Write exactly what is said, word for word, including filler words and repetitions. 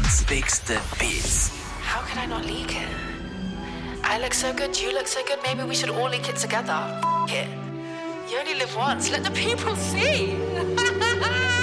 Deutschlands bigste Beats. How could I not leak it? I look so good, you look so good, maybe we should all leak it together. F it. You only live once, let the people see.